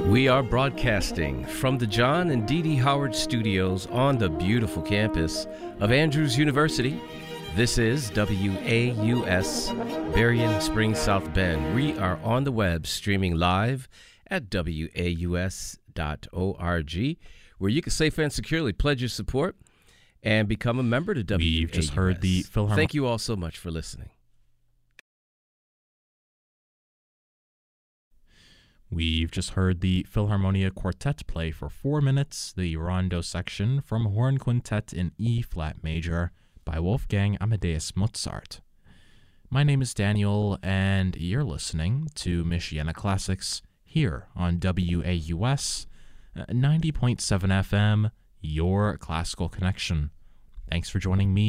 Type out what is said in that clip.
We are broadcasting from the John and Dee Dee Howard Studios on the beautiful campus of Andrews University. This is WAUS, Berrien Springs, South Bend. We are on the web streaming live at WAUS.org, where you can safely and securely pledge your support and become a member to WAUS. We've just heard the Philharmonic. Thank you all so much for listening. We've just heard the Philharmonia Quartet play for 4 minutes the Rondo section from Horn Quintet in E-flat major by Wolfgang Amadeus Mozart. My name is Daniel, and you're listening to Michiana Classics here on WAUS 90.7 FM, your classical connection. Thanks for joining me